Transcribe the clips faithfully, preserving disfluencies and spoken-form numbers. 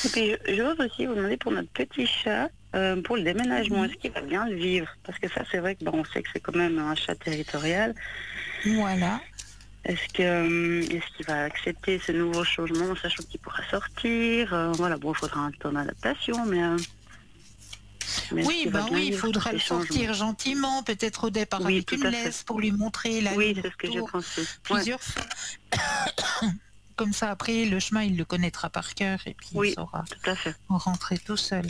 Et puis, je- j'ose aussi vous demander pour notre petit chat, euh, pour le déménagement, Mhm. est-ce qu'il va bien le vivre? Parce que ça, c'est vrai que bon, on sait que c'est quand même un chat territorial. Voilà. Est-ce que, euh, est-ce qu'il va accepter ce nouveau changement, en sachant qu'il pourra sortir? Euh, voilà, bon, il faudra un temps d'adaptation, mais, euh, mais est-ce Oui, qu'il va ben bien oui, il vivre tous faudra ces le changements? sortir gentiment, peut-être au départ Oui, avec tout une à fait. laisse pour lui montrer Oui, c'est ce que j'ai l'aller-retour pensé. Ouais, plusieurs fois. Comme ça, après, le chemin, il le connaîtra par cœur et puis il oui, saura tout à fait. rentrer tout seul.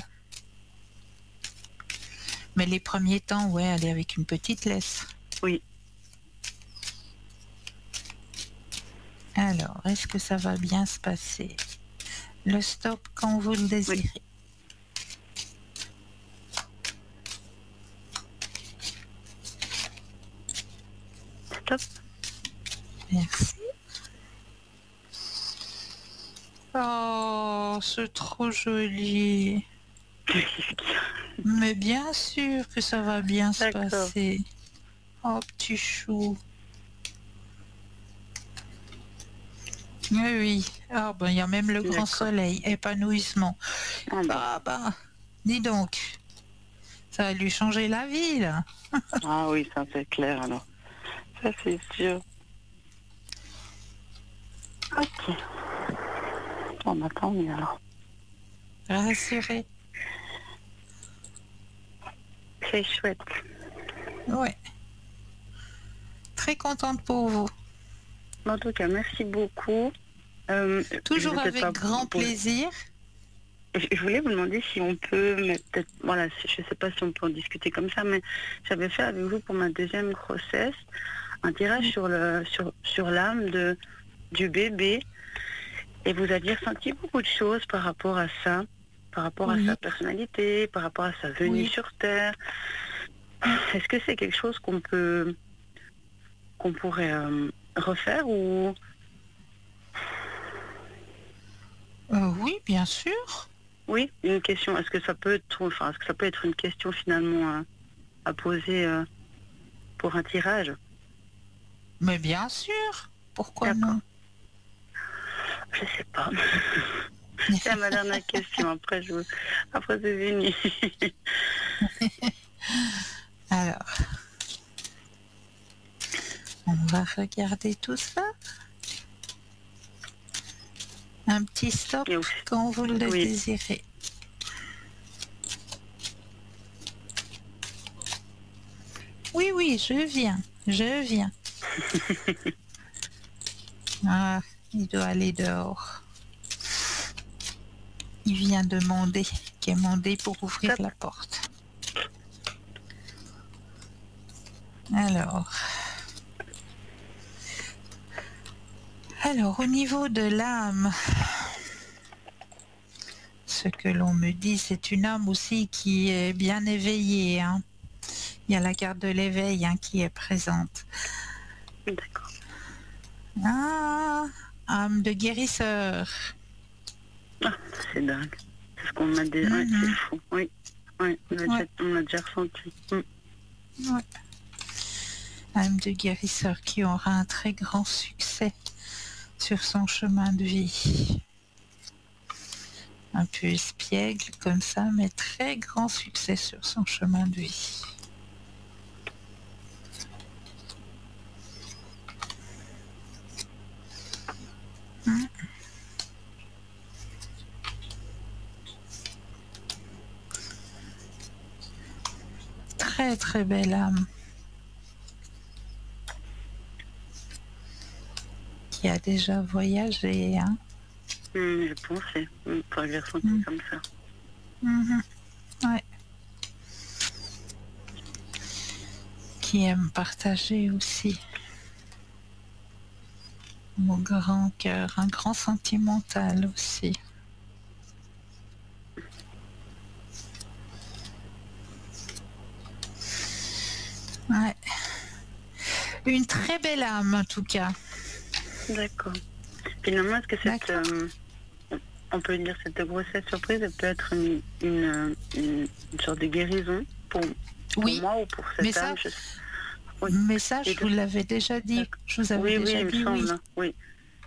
Mais les premiers temps, ouais, aller avec une petite laisse. Oui, Alors, est-ce que ça va bien se passer? Le stop quand vous le oui, désirez. stop. Merci. Oh, c'est trop joli. Mais bien sûr que ça va bien se D'accord, passer. Oh, petit chou. Oui, oui. Ah, ben, il y a même le grand d'accord. soleil, épanouissement. Ah bon. Ah, ben, dis donc, ça va lui changer la vie, là. Ah oui, ça c'est clair alors. Ça c'est sûr. Ok. On attend mieux alors. Rassuré. C'est chouette. Ouais. Très contente pour vous. En tout cas, merci beaucoup. Euh, je vais Toujours peut-être avec pas grand vous- plaisir. Je je voulais vous demander si on peut, mais peut-être, voilà, si- je sais pas si on peut en discuter comme ça, mais j'avais fait avec vous pour ma deuxième grossesse un tirage sur le sur sur l'âme de du bébé, et vous aviez ressenti beaucoup de choses par rapport à ça, par rapport à sa Oui, personnalité, par rapport à sa venue oui. sur Terre. Est-ce que c'est quelque chose qu'on peut qu'on pourrait euh, refaire ou Euh, oui, bien sûr. oui, une question. Est-ce que ça peut être, enfin, est-ce que ça peut être une question finalement à, à poser euh, pour un tirage? Mais bien sûr. Pourquoi D'accord. non? Je sais pas. C'est ma dernière question. Après, je, après c'est fini. Alors, on va regarder tout ça. Un petit stop Et aussi- quand vous le oui, désirez. Oui, oui, je viens. Je viens. Ah, il doit aller dehors. Il vient demander, quémander pour ouvrir stop. la porte. Alors, alors au niveau de l'âme, ce que l'on me dit, c'est une âme aussi qui est bien éveillée, hein. Il y a la carte de l'éveil, hein, qui est présente. D'accord. Ah, âme de guérisseur. Ah, c'est dingue. C'est ce qu'on m'a dit. Ouais, c'est Mhm. fou. Oui, oui, on l'a déjà, Ouais, on l'a déjà ressenti. Mm. ouais. Âme de guérisseur qui aura un très grand succès sur son chemin de vie. Un peu espiègle comme ça, mais très grand succès sur son chemin de vie. Hmm. Très très belle âme qui a déjà voyagé, hein. Mm, je pensais. Mm, enfin, je l'ai ressenti Hmm. comme ça. Mhm. Ouais. Qui aime partager aussi. Mon grand cœur, un grand sentimental aussi. Ouais. Une très belle âme en tout cas. D'accord. Finalement, est-ce que cette, D'accord. euh, on peut dire cette grossesse surprise, elle peut être une, une, euh, une, une sorte de guérison pour, pour Oui, moi ou pour mais cette âme? ça, Je... Oui. mais ça, Les je deux. vous l'avais déjà dit. D'accord. Je vous avais Oui, oui, déjà il me dit oui. semble. Oui.